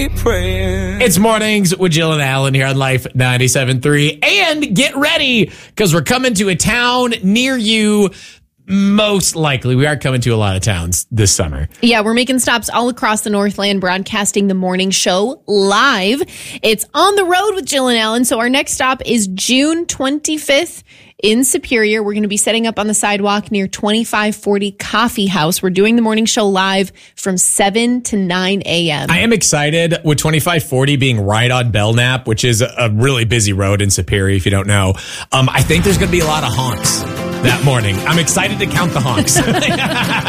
keep praying. It's mornings with Jill and Alan here on Life 97.3. And get ready, because we're coming to a town near you. Most likely. We are coming to a lot of towns this summer. Yeah, we're making stops all across the Northland, broadcasting the morning show live. It's On the Road with Jill and Alan. So our next stop is June 25th in Superior. We're going to be setting up on the sidewalk near 2540 Coffee House. We're doing the morning show live from 7 to 9 a.m. I am excited with 2540 being right on Belknap, which is a really busy road in Superior, if you don't know. I think there's going to be a lot of honks that morning. I'm excited to count the honks.